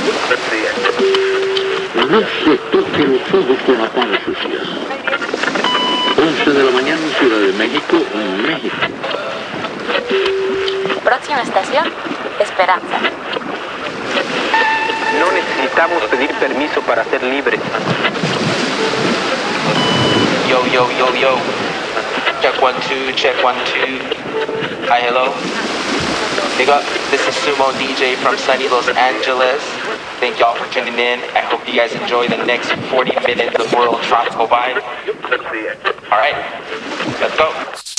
No se toque los ojos con las manos sucias. 11 de la mañana en Ciudad de México, México. Próxima estación, Esperanza. No necesitamos pedir permiso para ser libres. Yo, yo, yo, yo. Check 1, 2, check 1, 2. Hi, hello. Big up, this is Sumo DJ from sunny Los Angeles. Thank y'all for tuning in. I hope you guys enjoy the next 40 minutes of World Tropical Vibe. Alright, let's go.